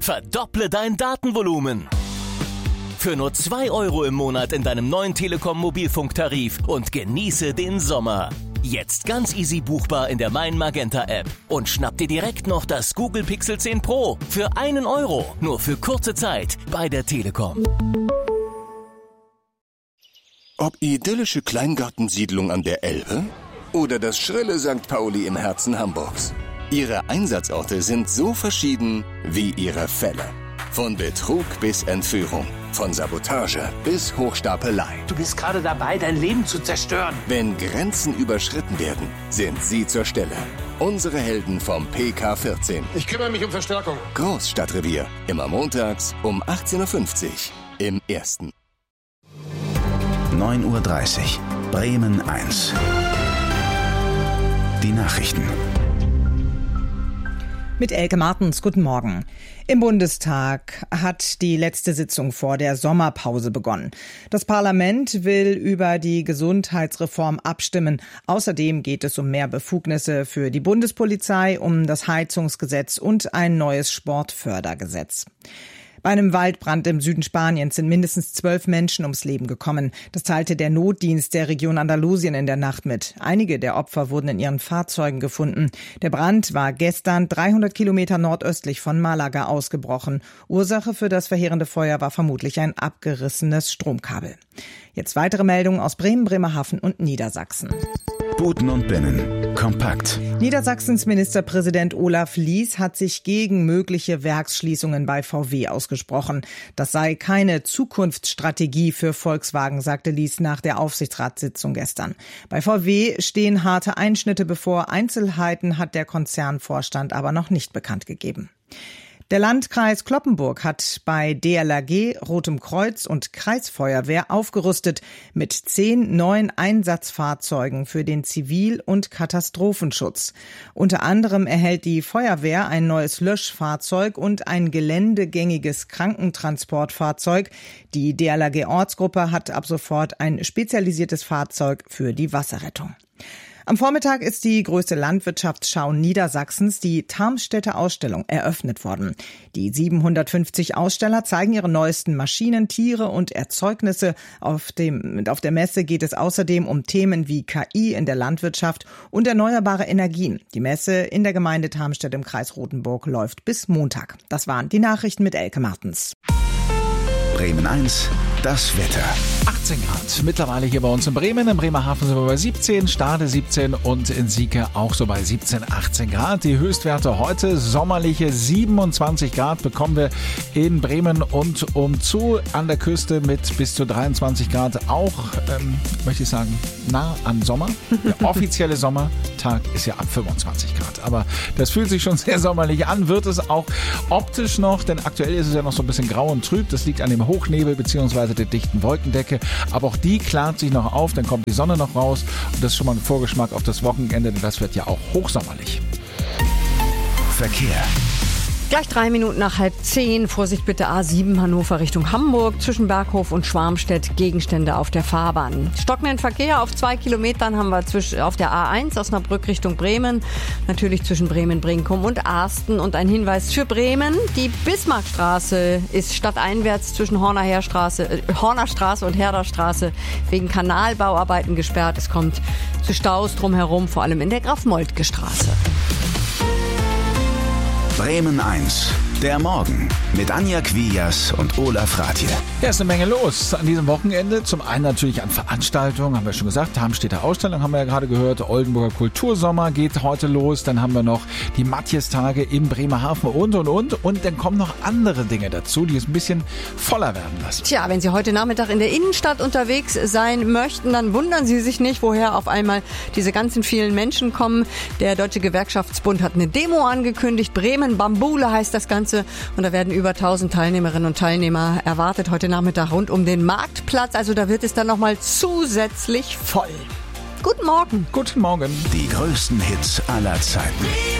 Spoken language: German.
Verdopple dein Datenvolumen. Für nur 2 € im Monat in deinem neuen Telekom-Mobilfunktarif und genieße den Sommer. Jetzt ganz easy buchbar in der Mein Magenta App. Und schnapp dir direkt noch das Google Pixel 10 Pro für 1 €. Nur für kurze Zeit bei der Telekom. Ob idyllische Kleingartensiedlung an der Elbe oder das schrille St. Pauli im Herzen Hamburgs. Ihre Einsatzorte sind so verschieden wie ihre Fälle. Von Betrug bis Entführung, von Sabotage bis Hochstapelei. Du bist gerade dabei, dein Leben zu zerstören. Wenn Grenzen überschritten werden, sind sie zur Stelle. Unsere Helden vom PK14. Ich kümmere mich um Verstärkung. Großstadtrevier. Immer montags um 18:50 Uhr im Ersten. 9:30 Uhr. Bremen 1. Die Nachrichten. Mit Elke Martens, guten Morgen. Im Bundestag hat die letzte Sitzung vor der Sommerpause begonnen. Das Parlament will über die Gesundheitsreform abstimmen. Außerdem geht es um mehr Befugnisse für die Bundespolizei, um das Heizungsgesetz und ein neues Sportfördergesetz. Bei einem Waldbrand im Süden Spaniens sind mindestens 12 Menschen ums Leben gekommen. Das teilte der Notdienst der Region Andalusien in der Nacht mit. Einige der Opfer wurden in ihren Fahrzeugen gefunden. Der Brand war gestern 300 Kilometer nordöstlich von Malaga ausgebrochen. Ursache für das verheerende Feuer war vermutlich ein abgerissenes Stromkabel. Jetzt weitere Meldungen aus Bremen, Bremerhaven und Niedersachsen. Guten und Binnen. Kompakt. Niedersachsens Ministerpräsident Olaf Lies hat sich gegen mögliche Werksschließungen bei VW ausgesprochen. Das sei keine Zukunftsstrategie für Volkswagen, sagte Lies nach der Aufsichtsratssitzung gestern. Bei VW stehen harte Einschnitte bevor. Einzelheiten hat der Konzernvorstand aber noch nicht bekannt gegeben. Der Landkreis Cloppenburg hat bei DLRG, Rotem Kreuz und Kreisfeuerwehr aufgerüstet mit 10 neuen Einsatzfahrzeugen für den Zivil- und Katastrophenschutz. Unter anderem erhält die Feuerwehr ein neues Löschfahrzeug und ein geländegängiges Krankentransportfahrzeug. Die DLRG-Ortsgruppe hat ab sofort ein spezialisiertes Fahrzeug für die Wasserrettung. Am Vormittag ist die größte Landwirtschaftsschau Niedersachsens, die Tarmstädter Ausstellung, eröffnet worden. Die 750 Aussteller zeigen ihre neuesten Maschinen, Tiere und Erzeugnisse. Auf der Messe geht es außerdem um Themen wie KI in der Landwirtschaft und erneuerbare Energien. Die Messe in der Gemeinde Tarmstedt im Kreis Rothenburg läuft bis Montag. Das waren die Nachrichten mit Elke Martens. Bremen 1, das Wetter. 18 Grad mittlerweile hier bei uns in Bremen. In Bremerhaven sind wir bei 17, Stade 17 und in Sieke auch so bei 17, 18 Grad. Die Höchstwerte heute sommerliche 27 Grad bekommen wir in Bremen und umzu. An der Küste mit bis zu 23 Grad auch, möchte ich sagen, nah an Sommer. Der offizielle Sommertag ist ja ab 25 Grad. Aber das fühlt sich schon sehr sommerlich an, wird es auch optisch noch, denn aktuell ist es ja noch so ein bisschen grau und trüb. Das liegt an dem Hochnebel bzw. der dichten Wolkendecke. Aber auch die klart sich noch auf, dann kommt die Sonne noch raus und das ist schon mal ein Vorgeschmack auf das Wochenende, denn das wird ja auch hochsommerlich. Verkehr. Gleich 3 Minuten nach 9:30. Vorsicht bitte A7 Hannover Richtung Hamburg. Zwischen Berghof und Schwarmstedt Gegenstände auf der Fahrbahn. Stockenden Verkehr auf 2 Kilometern haben wir auf der A1 Osnabrück Richtung Bremen. Natürlich zwischen Bremen-Brinkum und Arsten. Und ein Hinweis für Bremen. Die Bismarckstraße ist stadteinwärts zwischen Hornerstraße und Herderstraße wegen Kanalbauarbeiten gesperrt. Es kommt zu Staus drumherum, vor allem in der Graf-Moltke-Straße. Bremen 1, der Morgen mit Anja Quias und Olaf Rathje. Ja, ist eine Menge los an diesem Wochenende. Zum einen natürlich an Veranstaltungen, haben wir schon gesagt. Tarmstädter Ausstellung haben wir ja gerade gehört. Oldenburger Kultursommer geht heute los. Dann haben wir noch die Matthias-Tage in Bremerhaven und. Und dann kommen noch andere Dinge dazu, die es ein bisschen voller werden lassen. Tja, wenn Sie heute Nachmittag in der Innenstadt unterwegs sein möchten, dann wundern Sie sich nicht, woher auf einmal diese ganzen vielen Menschen kommen. Der Deutsche Gewerkschaftsbund hat eine Demo angekündigt. Bremen Bambule heißt das Ganze. Und da werden über 1000 Teilnehmerinnen und Teilnehmer erwartet heute Nachmittag rund um den Marktplatz. Also da wird es dann nochmal zusätzlich voll. Guten Morgen. Guten Morgen. Die größten Hits aller Zeiten.